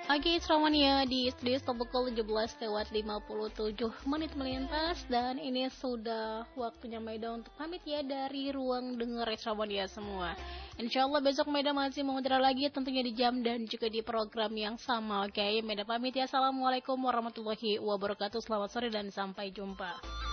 Oke, Stramania di studio pukul 17 lewat 57 menit melintas dan ini sudah waktunya Maida untuk pamit ya dari ruang denger Stramania semua. Insya Allah besok Maida masih mengudara lagi tentunya di jam dan juga di program yang sama. Oke, Maida pamit ya. Assalamualaikum warahmatullahi wabarakatuh. Selamat sore dan sampai jumpa.